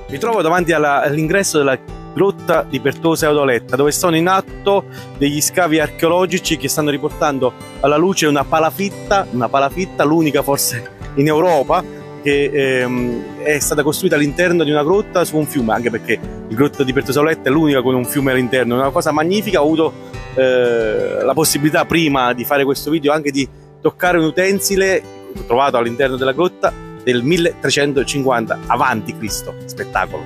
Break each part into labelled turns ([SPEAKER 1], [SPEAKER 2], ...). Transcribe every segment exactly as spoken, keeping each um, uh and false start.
[SPEAKER 1] Mi trovo davanti alla, all'ingresso della grotta di Pertosa e Audoletta, dove sono in atto degli scavi archeologici che stanno riportando alla luce una palafitta, una palafitta, l'unica forse in Europa, che ehm, è stata costruita all'interno di una grotta su un fiume, anche perché il grotto di Pertosa e Audoletta è l'unica con un fiume all'interno. È una cosa magnifica. Ho avuto eh, la possibilità prima di fare questo video anche di toccare un utensile trovato all'interno della grotta del milletrecentocinquanta avanti Cristo. Spettacolo.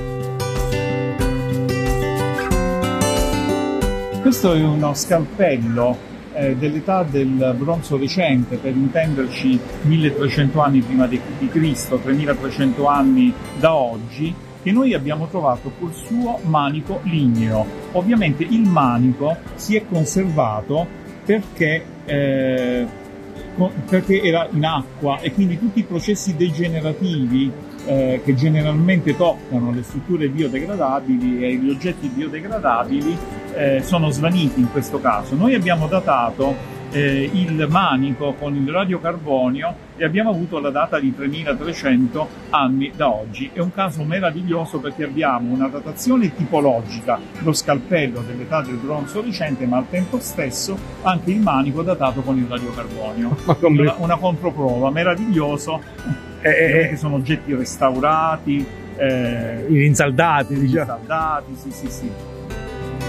[SPEAKER 2] Questo è uno scalpello eh, dell'età del bronzo recente, per intenderci milletrecento anni prima di, di Cristo, tremilatrecento anni da oggi, che noi abbiamo trovato col suo manico ligneo. Ovviamente il manico si è conservato perché eh, perché era in acqua, e quindi tutti i processi degenerativi eh, che generalmente toccano le strutture biodegradabili e gli oggetti biodegradabili eh, sono svaniti in questo caso. Noi abbiamo datato eh, il manico con il radiocarbonio e abbiamo avuto la data di tremilatrecento anni da oggi. È un caso meraviglioso perché abbiamo una datazione tipologica, lo scalpello dell'età del bronzo recente, ma al tempo stesso anche il manico datato con il radiocarbonio. Una, una controprova, meraviglioso, eh, che sono oggetti restaurati, eh,
[SPEAKER 3] rinsaldati, diciamo.
[SPEAKER 2] rinsaldati, sì, sì, sì.